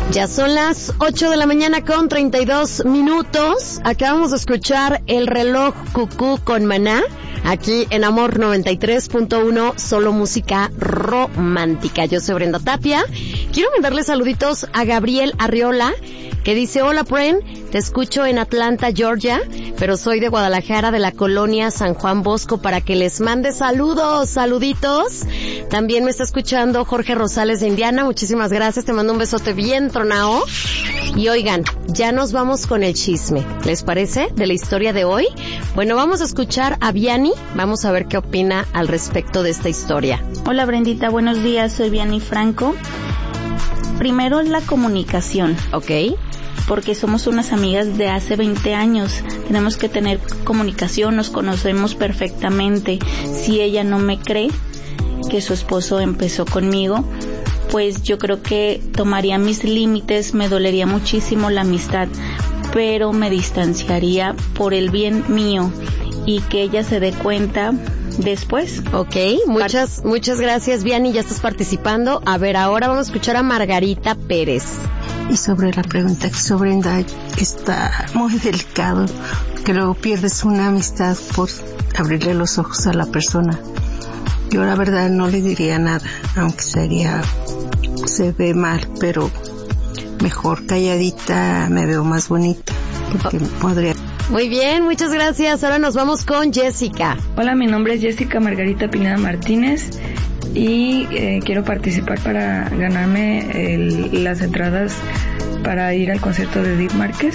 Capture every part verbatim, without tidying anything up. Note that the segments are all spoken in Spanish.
Ya son las ocho de la mañana con treinta y dos minutos. Acabamos de escuchar El Reloj Cucú con Maná, aquí en Amor noventa y tres punto uno, solo música romántica. Yo soy Brenda Tapia. Quiero mandarle saluditos a Gabriel Arriola, que dice: hola Pren, te escucho en Atlanta, Georgia, pero soy de Guadalajara, de la colonia San Juan Bosco, para que les mande saludos, saluditos. También me está escuchando Jorge Rosales de Indiana, muchísimas gracias, te mando un besote bien tronao. Y oigan, ya nos vamos con el chisme, ¿les parece? De la historia de hoy. Bueno, vamos a escuchar a Vianney, vamos a ver qué opina al respecto de esta historia. Hola Brendita, buenos días, soy Vianney Franco. Primero la comunicación. Ok. Porque somos unas amigas de hace veinte años. Tenemos que tener comunicación, nos conocemos perfectamente. Si ella no me cree que su esposo empezó conmigo, pues yo creo que tomaría mis límites, me dolería muchísimo la amistad, pero me distanciaría por el bien mío y que ella se dé cuenta después. Ok, muchas, muchas gracias, Vianney, ya estás participando. A ver, ahora vamos a escuchar a Margarita Pérez. Y sobre la pregunta que sobre Brenda, está muy delicado, que luego pierdes una amistad por abrirle los ojos a la persona. Yo la verdad no le diría nada, aunque sería, se ve mal, pero mejor calladita, me veo más bonita, porque oh. podría... Muy bien, muchas gracias. Ahora nos vamos con Jessica. Hola, mi nombre es Jessica Margarita Pineda Martínez y eh, quiero participar para ganarme el, las entradas para ir al concierto de Edith Márquez.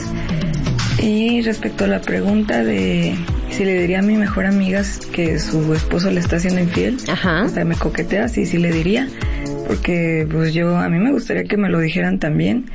Y respecto a la pregunta de si le diría a mi mejor amiga que su esposo le está haciendo infiel, ajá, o sea, me coquetea, sí, sí le diría, porque pues yo, a mí me gustaría que me lo dijeran también,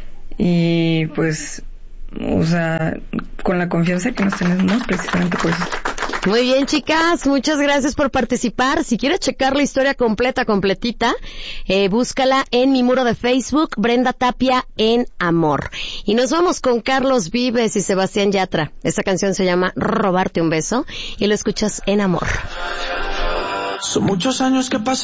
y pues, o sea, con la confianza que nos tenemos, precisamente por eso. Muy bien, chicas, muchas gracias por participar. Si quieres checar la historia completa, completita, eh, búscala en mi muro de Facebook, Brenda Tapia en Amor. Y nos vamos con Carlos Vives y Sebastián Yatra. Esta canción se llama Robarte un beso y lo escuchas en Amor. Son muchos años que pasé